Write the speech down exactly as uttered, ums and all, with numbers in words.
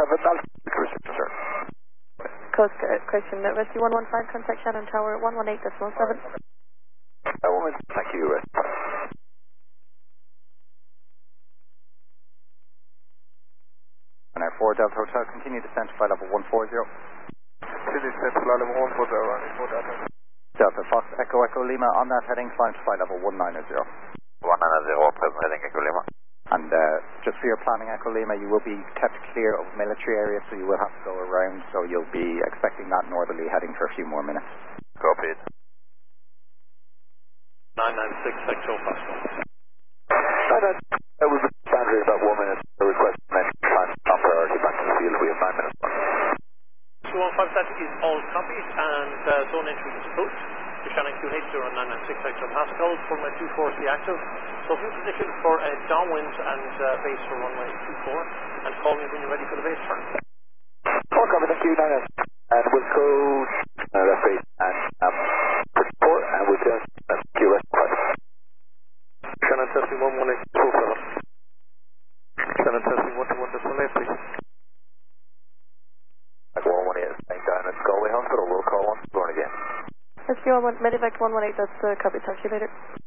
have an altitude restriction, sir. Coast uh, Christian, uh, Rescue one one five, contact Shannon Tower one one eight decimal seven. Uh, one minute, thank you. Uh, And our four Delta Hotel, continue descent to flight level one four zero. Continue descent to flight level one four zero, running four Delta. Delta Fox Echo Echo Lima on that heading, climb to flight level one nine zero. one nine zero, present heading Echo Lima. And uh, just for your planning, Echo Lima, you will be kept clear of military areas, so you will have to go around, so you'll be expecting that northerly heading for a few more minutes. Copied. nine nine six, Echo Pascal. That, that was the boundary about one minute. The request mentioned time on priority back to the field. We have nine minutes. two one five, that is all copied, and uh, zone entry is approved. To Shannon Q H zero nine nine six Echo Pascal, from a two four C active. So view position for a downwind and uh, base for runway two four, and call me when you're ready for the base turn. All copy, thank you, nine nine. And we'll go uh, left base and um, four, and we'll just uh, Q S five. Shannon testing one one eight four seven. Shannon testing one two one decimal eight, please. Like one one eight, thank down at Galway Hospital, we'll call one, born again. Rescue one one, Medivac one one eight, that's uh, copy, talk to you later.